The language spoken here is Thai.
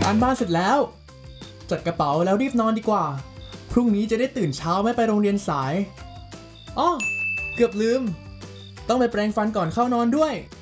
การบ้านเสร็จแล้วจัดกระเป๋าแล้วรีบนอนดีกว่าพรุ่งนี้จะได้ตื่นเช้าไม่ไปโรงเรียนสายอ้อเกือบลืมต้องไปแปรงฟันก่อนเข้านอนด้วย